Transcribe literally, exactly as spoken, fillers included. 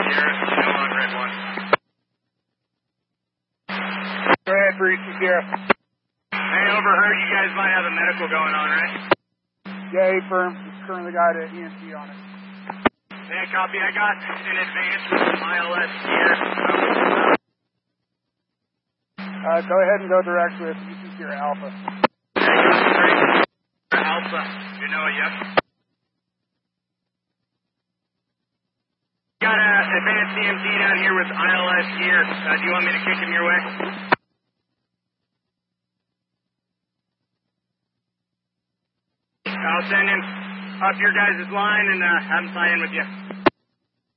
Sierra, Snow on Red one. Go ahead, Breach and Sierra. Hey, overheard you guys might have a medical going on, right? Yeah, A firm. Just currently got an E M T on it. Hey, copy. I got an advance from I L S here. Uh, go ahead and go direct with E C Sierra Alpha. Alpha. You know it, yep. Got an advanced E M T down here with I L S here. Uh, do you want me to kick him your way? I'll send him up your guys' line and uh, have him sign in with you.